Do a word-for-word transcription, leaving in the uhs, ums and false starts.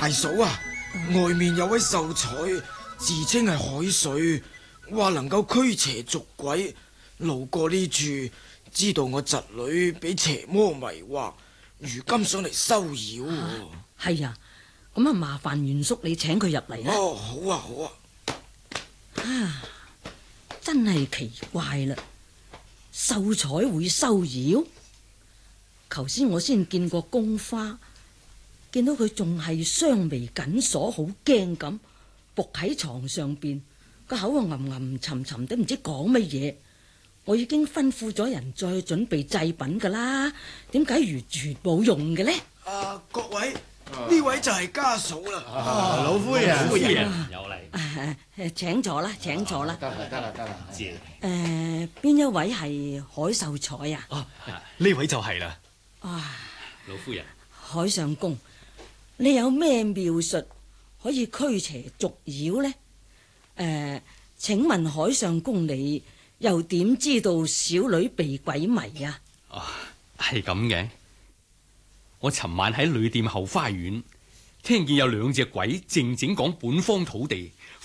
大嫂啊，外面有位秀才，自稱係海水，話能夠驅邪逐鬼。路過呢處，知道我侄女俾邪魔迷惑，如今上嚟收妖。 係啊，咁啊麻煩袁叔你請佢入嚟啦。 哦，好啊，好啊。 啊，真係奇怪啦，秀才會收妖？頭先我先見過宮花，見到佢仲係雙眉緊鎖，好驚咁，伏喺床上邊，個口啊吟吟沉沉地，唔知講乜嘢。我已經吩咐咗人再去準備祭品噶啦，點解完全冇用嘅呢？ 啊，各位，呢位就係家嫂啦。 啊，老夫人， 老夫人有嚟。 誒，請坐啦，請坐啦。 得啦，得啦，得啦。 謝。 誒，邊一位係海秀才啊？ 啊，呢位就係啦。 啊， 老夫人， 海相公，你有咩妙術可以驅邪逐妖呢？誒，請問海相公你又點知道小女被鬼迷啊？ 啊，係咁嘅。我尋晚喺旅店後花園聽見有兩隻鬼靜靜講本方土地